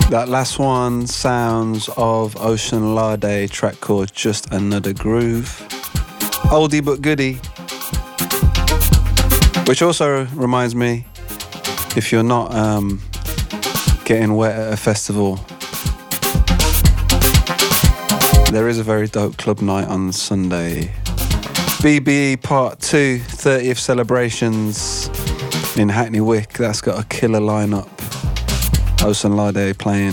That last one, sounds of Ocean Lade, track called Just Another Groove. Oldie but goodie. Which also reminds me, if you're not getting wet at a festival, there is a very dope club night on Sunday. BBE Part 2, 30th celebrations in Hackney Wick. That's got a killer lineup. Ocean Lade playing.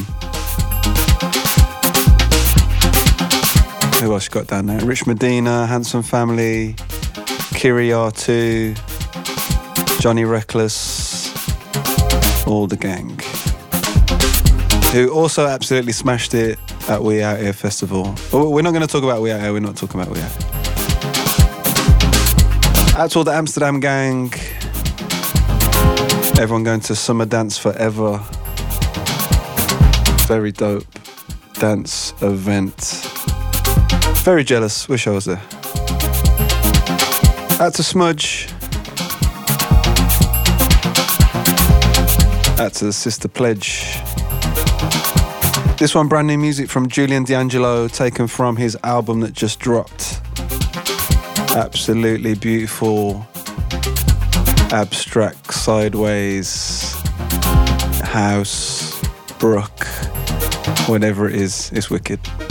Who else you got down there? Rich Medina, Handsome Family, Kiri R2, Johnny Reckless, all the gang. Who also absolutely smashed it at We Out Here Festival. Oh, we're not going to talk about We Out Here, we're not talking about We Out Here. Out to all the Amsterdam gang. Everyone going to Summer Dance Forever. Very dope dance event. Very jealous, wish I was there. Out to Smudge. Out to the Sister Pledge. This one, brand new music from Julian D'Angelo, taken from his album that just dropped. Absolutely beautiful, abstract, sideways, house, brook, whatever it is, it's wicked.